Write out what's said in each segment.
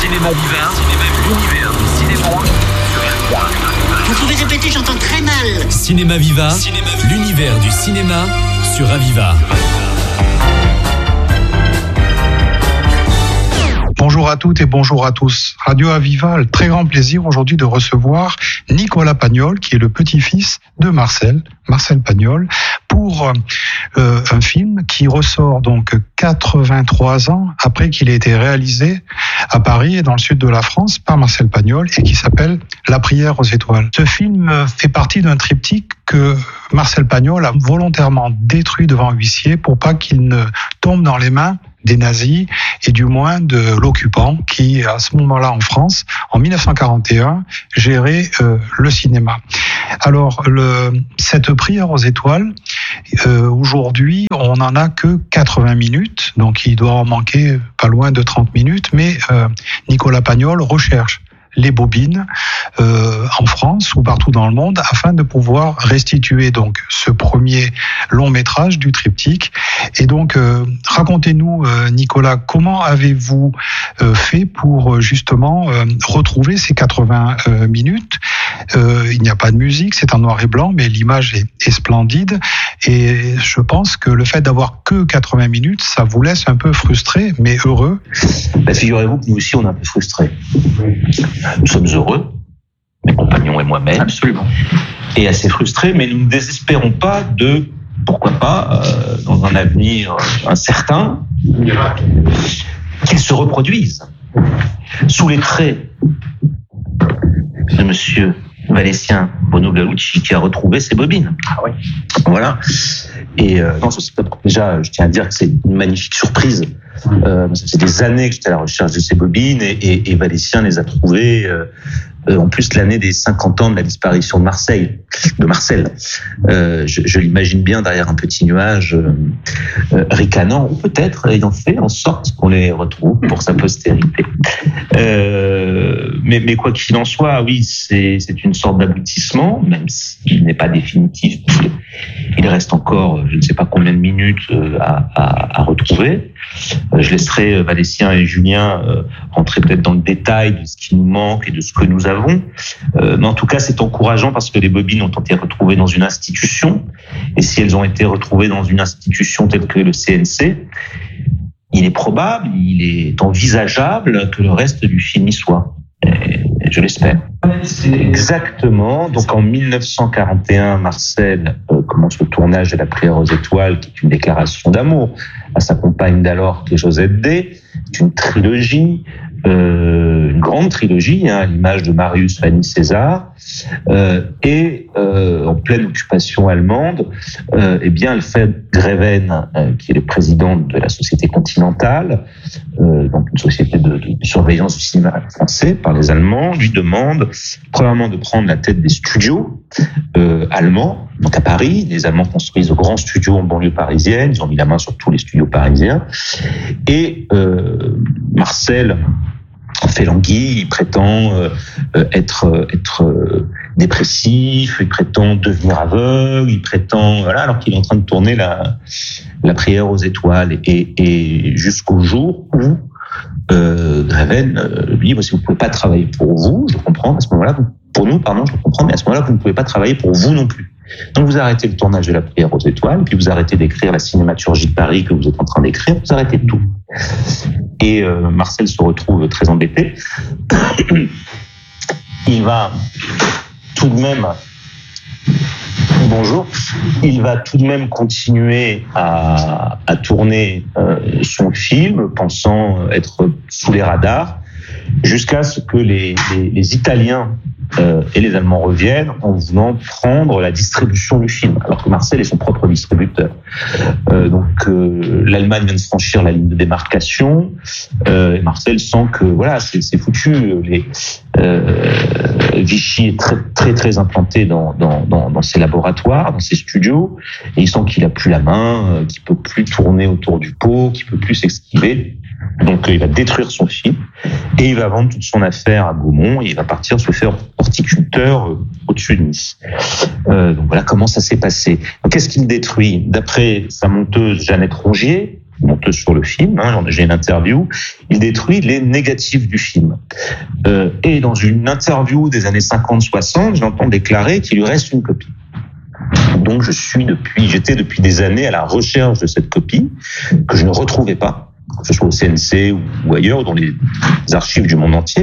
Cinéma Viva, l'univers du cinéma sur Aviva. Vous pouvez répéter, j'entends très mal. Cinéma Viva, l'univers du cinéma sur Aviva. Bonjour à toutes et bonjour à tous. Radio Aviva a le très grand plaisir aujourd'hui de recevoir Nicolas Pagnol, qui est le petit-fils de Marcel Pagnol, pour un film qui ressort donc 83 ans après qu'il ait été réalisé à Paris et dans le sud de la France par Marcel Pagnol et qui s'appelle La prière aux étoiles. Ce film fait partie d'un triptyque que Marcel Pagnol a volontairement détruit devant huissier pour pas qu'il ne tombe dans les mains des nazis et du moins de l'occupant qui, à ce moment-là en France, en 1941, gérait le cinéma. Alors, cette prière aux étoiles, aujourd'hui, on n'en a que 80 minutes, donc il doit en manquer pas loin de 30 minutes, mais Nicolas Pagnol recherche les bobines en France ou partout dans le monde afin de pouvoir restituer donc ce premier long métrage du triptyque. Et donc racontez-nous Nicolas, comment avez-vous fait pour justement retrouver ces 80 minutes? Il n'y a pas de musique, c'est en noir et blanc, mais l'image est splendide et je pense que le fait d'avoir que 80 minutes, ça vous laisse un peu frustré mais heureux. Figurez-vous que nous aussi on est un peu frustrés. Nous sommes heureux, mes compagnons et moi-même. Absolument. Et assez frustrés, mais nous ne désespérons pas de, pourquoi pas, dans un avenir incertain, qu'ils se reproduisent sous les traits de monsieur Valécien Bono Gallucci qui a retrouvé ses bobines. Ah oui. Voilà. Et non, déjà, je tiens à dire que c'est une magnifique surprise. Ça fait des années que j'étais à la recherche de ces bobines et Valécien les a trouvées en plus l'année des 50 ans de la disparition de Marcel. Je l'imagine bien derrière un petit nuage ricanant, ou peut-être ayant fait en sorte qu'on les retrouve pour sa postérité. Mais quoi qu'il en soit, oui, c'est une sorte d'aboutissement, même s'il n'est pas définitif. Il reste encore, je ne sais pas combien de minutes à retrouver. Je laisserai Valécien et Julien rentrer peut-être dans le détail de ce qui nous manque et de ce que nous avons. Mais en tout cas, c'est encourageant parce que les bobines ont été retrouvées dans une institution. Et si elles ont été retrouvées dans une institution telle que le CNC, il est probable, il est envisageable que le reste du film y soit. Et je l'espère. C'est exactement. Donc en 1941, Marcel commence le tournage de La prière aux étoiles, qui est une déclaration d'amour à sa compagne d'alors, qui est Josette D. C'est une trilogie, une grande trilogie, à l'image de Marius, Fanny, César. Et en pleine occupation allemande, Alfred Greven, qui est le président de la Société Continentale, donc une société de surveillance du cinéma français par les Allemands, lui demande premièrement de prendre la tête des studios allemands. Donc à Paris, les Allemands construisent de grands studios en banlieue parisienne, ils ont mis la main sur tous les studios parisiens. Et Marcel fait languille, il prétend être dépressif, il prétend devenir aveugle, il prétend alors qu'il est en train de tourner la prière aux étoiles et jusqu'au jour où Greven lui dit si vous pouvez pas travailler pour vous, je comprends à ce moment-là, pour nous pardon, je comprends, mais à ce moment-là vous ne pouvez pas travailler pour vous non plus. Donc vous arrêtez le tournage de La prière aux étoiles, puis vous arrêtez d'écrire la cinématurgie de Paris que vous êtes en train d'écrire, vous arrêtez tout. Et Marcel se retrouve très embêté. Il va tout de même il va tout de même continuer à tourner son film, pensant être sous les radars, jusqu'à ce que les Italiens et les Allemands reviennent en voulant prendre la distribution du film, alors que Marcel est son propre distributeur. L'Allemagne vient de franchir la ligne de démarcation. Et Marcel sent que c'est foutu. Vichy est très très très implanté dans ses laboratoires, dans ses studios, et il sent qu'il a plus la main, qu'il peut plus tourner autour du pot, qu'il peut plus s'esquiver. Donc il va détruire son film et il va vendre toute son affaire à Gaumont et il va partir se faire horticulteur au-dessus de Nice. Donc voilà comment ça s'est passé. Donc qu'est-ce qu'il détruit? D'après sa monteuse Jeannette Rongier, monteuse sur le film, j'ai une interview, il détruit les négatifs du film. Et dans une interview des années 50-60, je l'entends déclarer qu'il lui reste une copie. Donc j'étais depuis des années à la recherche de cette copie que je ne retrouvais pas, que ce soit au CNC ou ailleurs, dans les archives du monde entier.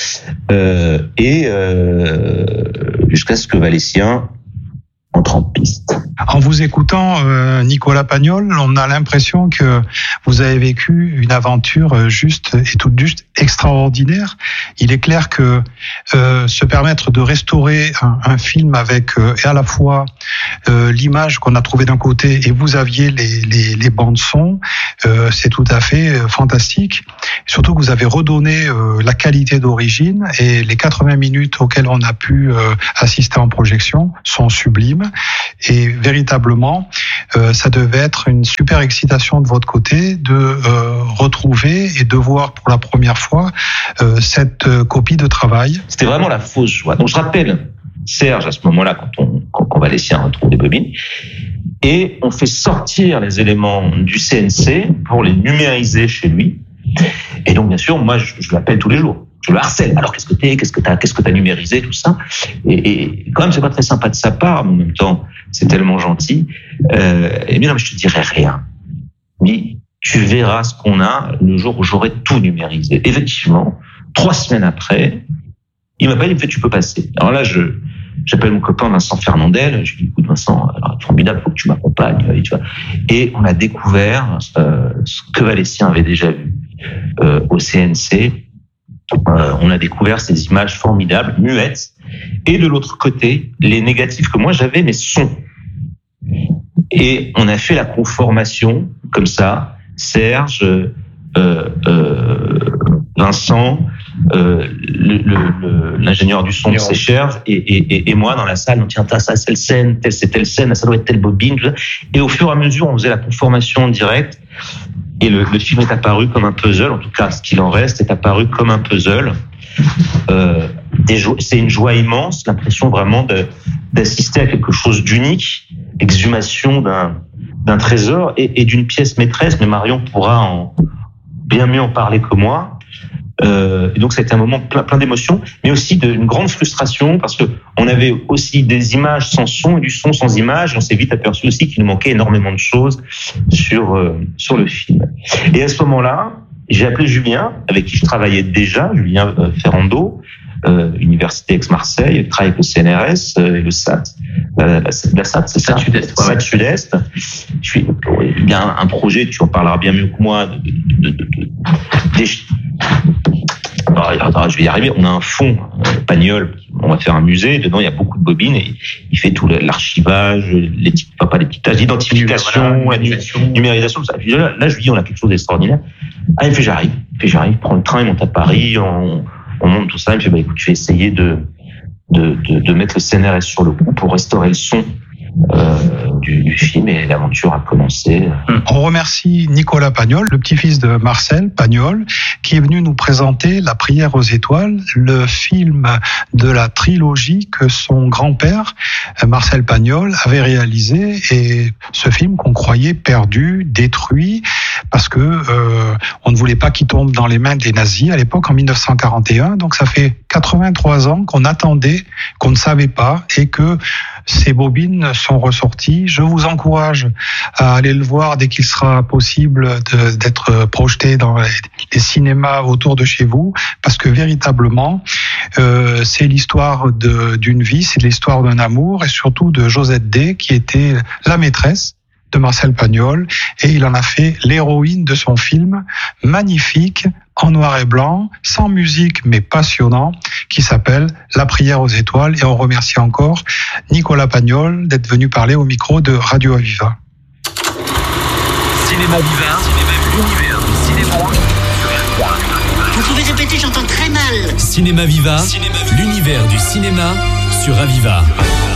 Jusqu'à ce que Valesien entre en piste. En vous écoutant, Nicolas Pagnol, on a l'impression que vous avez vécu une aventure juste extraordinaire. Il est clair que se permettre de restaurer un film avec et à la fois l'image qu'on a trouvée d'un côté et vous aviez les bandes son, c'est tout à fait fantastique. Surtout que vous avez redonné la qualité d'origine et les 80 minutes auxquelles on a pu assister en projection sont sublimes. Et véritablement, ça devait être une super excitation de votre côté de retrouver et de voir pour la première fois cette copie de travail. C'était vraiment la fausse joie. Donc je rappelle Serge à ce moment-là quand Valesien retrouve des bobines et on fait sortir les éléments du CNC pour les numériser chez lui. Et donc bien sûr, moi je l'appelle tous les jours. Je le harcèle. Alors qu'est-ce que t'as numérisé, tout ça. Et quand même, c'est pas très sympa de sa part, mais en même temps, c'est tellement gentil. Et bien, non, mais je te dirai rien. Mais tu verras ce qu'on a le jour où j'aurai tout numérisé. Effectivement, 3 semaines après, il m'appelle, il me fait, tu peux passer. Alors là, j'appelle mon copain Vincent Fernandel. Je lui dis, écoute, Vincent, alors, formidable, faut que tu m'accompagnes, tu vois. Et on a découvert ce que Valesien avait déjà vu au CNC. On a découvert ces images formidables, muettes, et de l'autre côté, les négatifs que moi j'avais, mais sons. Et on a fait la conformation, comme ça, Serge, Vincent, l'ingénieur du son de Serge, et moi dans la salle, on tient ça c'est telle scène, c'est telle scène, ça doit être telle bobine, tout ça. Et au fur et à mesure, on faisait la conformation en direct. Et le film est apparu comme un puzzle, en tout cas ce qu'il en reste est apparu comme un puzzle. C'est une joie immense, l'impression vraiment d'assister à quelque chose d'unique, exhumation d'un trésor et d'une pièce maîtresse, mais Marion pourra bien mieux en parler que moi. Et donc ça a été un moment plein d'émotions, mais aussi d'une grande frustration parce que on avait aussi des images sans son et du son sans image. Et on s'est vite aperçu aussi qu'il nous manquait énormément de choses sur le film. Et à ce moment-là, j'ai appelé Julien, avec qui je travaillais déjà, Julien Ferrando, Université Aix-Marseille, il travaille avec le CNRS et le SAT. La SAT, c'est ça, SAT Sud-Est. Je suis bien un projet, tu en parleras bien mieux que moi, je vais y arriver. On a un fonds Pagnol, on va faire un musée. Dedans, il y a beaucoup de bobines et il fait tout l'archivage, l'identification, la numérisation. Ça. Là, je lui dis, on a quelque chose d'extraordinaire. Ah, il me fait, j'arrive. Il prend le train, il monte à Paris, on monte tout ça. Il me fait, écoute, je vais essayer de mettre le CNRS sur le coup pour restaurer le son du film et l'aventure a commencé. On remercie Nicolas Pagnol, le petit-fils de Marcel Pagnol, qui est venu nous présenter La prière aux étoiles, le film de la trilogie que son grand-père, Marcel Pagnol, avait réalisé, et ce film qu'on croyait perdu, détruit, parce que on ne voulait pas qu'il tombe dans les mains des nazis à l'époque, en 1941. Donc ça fait 83 ans qu'on attendait, qu'on ne savait pas, et que ces bobines sont ressorties. Je vous encourage à aller le voir dès qu'il sera possible d'être projeté dans les cinémas autour de chez vous, parce que véritablement, c'est l'histoire d'une vie, c'est l'histoire d'un amour, et surtout de Josette Day, qui était la maîtresse de Marcel Pagnol, et il en a fait l'héroïne de son film, magnifique, en noir et blanc, sans musique mais passionnant, qui s'appelle La prière aux étoiles. Et on remercie encore Nicolas Pagnol d'être venu parler au micro de Radio Aviva. Cinéma Viva, l'univers du cinéma. Vous pouvez répéter, j'entends très mal. Cinéma Viva, l'univers du cinéma sur Aviva.